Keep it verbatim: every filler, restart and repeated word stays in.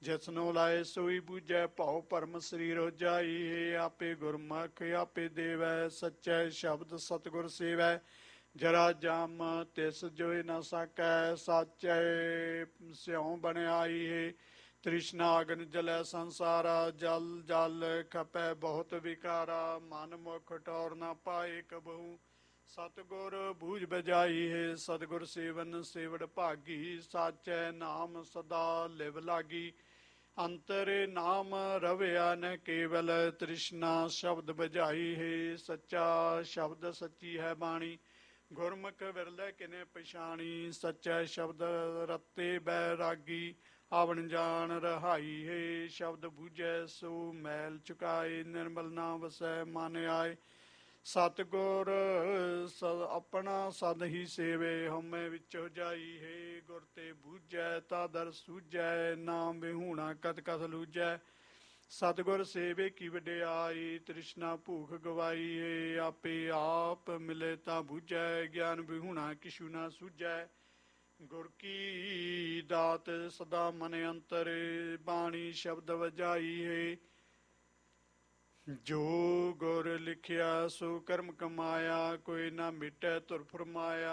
ਜਿਸਨੋ ਲਾਏ ਸੋਈ ਬੂਝੈ ਭਉ ਭਰਮ ਸਰੀਰ ਜਾਈ ਹੈ। ਆਪੇ ਗੁਰਮੁਖ ਆਪੇ ਦੇਵੈ ਸੱਚੈ ਸ਼ਬਦ ਸਤਿਗੁਰ ਸੇਵੈ। ਜਰਾ ਜਮ ਤਿਸ ਜੋਇ ਨ ਸਕੈ ਸਾਚੈ ਸਿਉ ਬਣਾਈ ਹੈ। ਤ੍ਰਿਸ਼ਨਾ ਅਗਨ ਜਲੈ ਸੰਸਾਰਾ ਜਲ ਜਲ ਖਪੈ ਬਹੁਤ ਵਿਕਾਰਾ। ਮਨ ਮੁਖ ਟੌਰ ਨ ਪਾਏ ਕਬਹੂ ਸਤਿਗੁਰ ਬੂਝ ਬਜਾਈ ਹੈ। ਸਤਿਗੁਰ ਸੇਵਨ ਸੇਵੜ ਭਾਗੀ ਸਾਚੈ ਨਾਮ ਸਦਾ ਲਿਵ ਲਾਗੀ। ਅੰਤਰ ਨਾਮ ਰਵਿਆ ਨ ਕੇਵਲ ਤ੍ਰਿਸ਼ਨਾ ਸ਼ਬਦ ਬਜਾਈ ਹੈ। ਸੱਚਾ ਸ਼ਬਦ ਸੱਚੀ ਹੈ ਬਾਣੀ ਗੁਰਮੁਖ ਵਿਰਲੇ ਕਿਨੇ ਪਛਾਣੀ। ਸੱਚੈ ਸ਼ਬਦ ਰਤੇ ਬੈਰਾਗੀ ਆਵਣ ਜਾਣ ਰਹਾਈ ਹੈ। ਸ਼ਬਦ ਬੂਝੈ ਸੋ ਮੈਲ ਚੁਕਾਏ ਨਿਰਮਲ ਨਾ ਵਸੈ ਮਨ ਆਏ। ਸਤਿਗੁਰ ਸ ਆਪਣਾ ਸਦ ਹੀ ਸੇਵੇ ਹਉਮੈ ਵਿੱਚੋ ਜਾਈ ਹੈ। ਗੁਰ ਤੇ ਬੂਝੈ ਤਾ ਦਰ ਸੂਝੈ ਨਾਮ ਵਿਹੂਣਾ ਕਤ ਕਤ ਲੂਝੈ। ਸਤਿਗੁਰ ਸੇਵੇ ਕੀ ਵਡਿਆਈ ਤ੍ਰਿਸ਼ਨਾ ਭੂਖ ਗਵਾਈ ਹੈ। ਆਪੇ ਆਪ ਮਿਲੇ ਤਾਂ ਬੂਝੈ ਗਿਆਨ ਵਿਹੂਣਾ ਕਿਛੂ ਨਾ ਸੂਝੈ। ਗੁਰ ਕੀ ਦਾਤ ਸਦਾ ਮਨ ਅੰਤਰ ਬਾਣੀ ਸ਼ਬਦ ਵਜਾਈ ਹੈ। ਜੋ ਗੁਰ ਲਿਖਿਆ ਸੋ ਕਰਮ ਕਮਾਇਆ ਕੋਈ ਨਾ ਮਿਟੈ ਧੁਰ ਫਰਮਾਇਆ।